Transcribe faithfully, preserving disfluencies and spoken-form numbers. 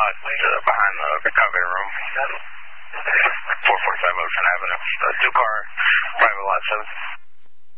lot uh, behind the recovery room. four forty-five Ocean Avenue. Uh, two car, private lot seven.